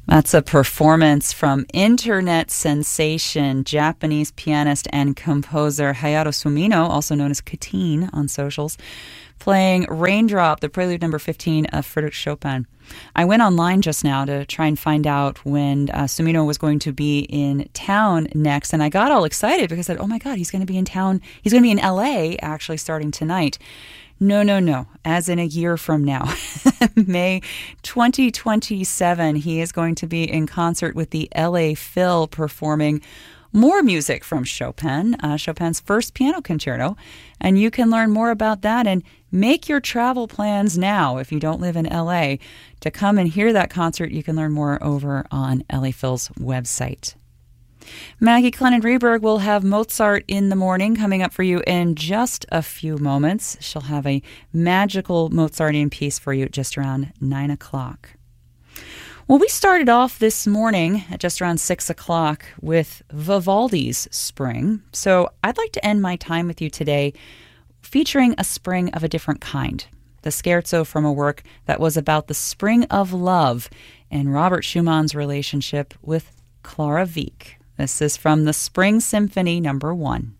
That's a performance from internet sensation, Japanese pianist and composer Hayato Sumino, also known as Katine on socials, playing Raindrop, the Prelude number 15 of Frédéric Chopin. I went online just now to try and find out when Sumino was going to be in town next, and I got all excited because I said, oh my God, he's going to be in town. He's going to be in L.A. actually starting tonight. No. As in a year from now, May 2027, he is going to be in concert with the LA Phil performing more music from Chopin, Chopin's first piano concerto. And you can learn more about that and make your travel plans now if you don't live in LA. To come and hear that concert, you can learn more over on LA Phil's website. Maggie Clennon-Reberg will have Mozart in the Morning coming up for you in just a few moments. She'll have a magical Mozartian piece for you at just around 9 o'clock. Well, we started off this morning at just around 6 o'clock with Vivaldi's Spring. So I'd like to end my time with you today featuring a spring of a different kind. The scherzo from a work that was about the spring of love and Robert Schumann's relationship with Clara Wieck. This is from the Spring Symphony number 1.